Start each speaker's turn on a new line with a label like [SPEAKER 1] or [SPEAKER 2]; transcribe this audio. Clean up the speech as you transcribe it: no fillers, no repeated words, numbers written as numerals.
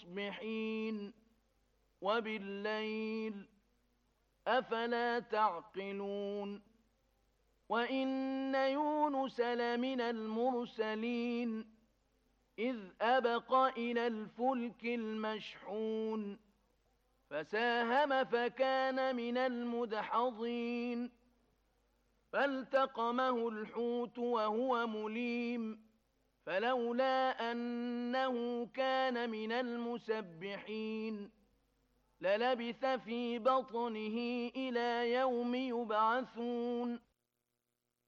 [SPEAKER 1] مصبحين وبالليل أفلا تعقلون وإن يونس لمن المرسلين إذ أبق إلى الفلك المشحون فساهم فكان من المدحضين فالتقمه الحوت وهو مليم فلولا أنه كان من المسبحين للبث في بطنه إلى يوم يبعثون